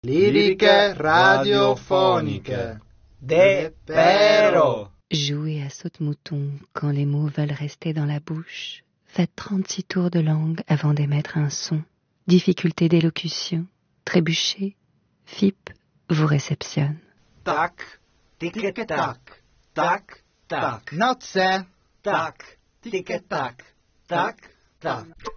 Liriche radiophoniche. De Pero. Jouez à saute-mouton quand les mots veulent rester dans la bouche. Faites 36 tours de langue avant d'émettre un son. Difficulté d'élocution. Trébuchez. FIP vous réceptionne. Tac, tic-tac, tac, tac. Notze. Tac, tic-tac, tac, tac.